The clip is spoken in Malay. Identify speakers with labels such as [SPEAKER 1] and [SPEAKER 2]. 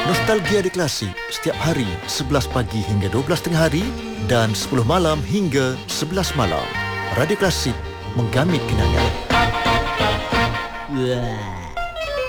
[SPEAKER 1] Nostalgia di Klasik setiap hari 11 pagi hingga 12 tengah hari dan 10 malam hingga 11 malam. Radio Klasik, menggamit kenangan.
[SPEAKER 2] Wah.